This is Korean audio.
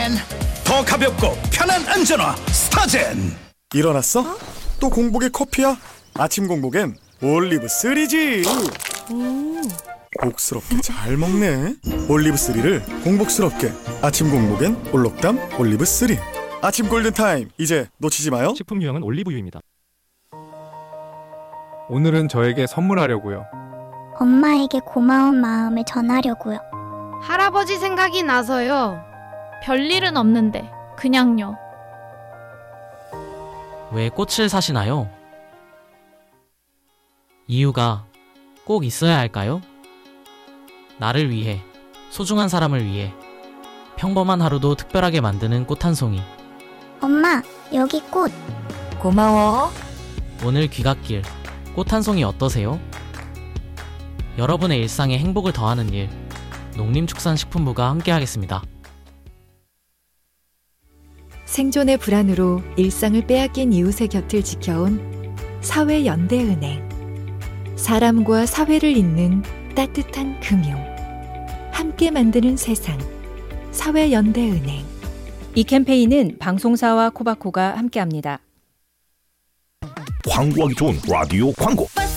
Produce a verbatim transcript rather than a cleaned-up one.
더 가볍고 편한 안전화 스타젠. 일어났어? 어? 또 공복에 커피야? 아침 공복엔 올리브 쓰리지. 오. 복스럽게 잘 먹네. 올리브 쓰리를 공복스럽게. 아침 공복엔 올록담 올리브 쓰리. 아침 골든타임, 이제 놓치지 마요. 식품 유형은 올리브유입니다. 오늘은 저에게 선물하려고요. 엄마에게 고마운 마음을 전하려고요. 할아버지 생각이 나서요. 별일은 없는데 그냥요. 왜 꽃을 사시나요? 이유가 꼭 있어야 할까요? 나를 위해, 소중한 사람을 위해 평범한 하루도 특별하게 만드는 꽃 한 송이. 엄마, 여기 꽃. 고마워. 오늘 귀갓길 꽃 한 송이 어떠세요? 여러분의 일상에 행복을 더하는 일, 농림축산식품부가 함께하겠습니다. 생존의 불안으로 일상을 빼앗긴 이웃의 곁을 지켜온 사회연대은행. 사람과 사회를 잇는 따뜻한 금융. 함께 만드는 세상. 사회연대은행. 이 캠페인은 방송사와 코바코가 함께합니다. 광고하기 좋은 라디오 광고.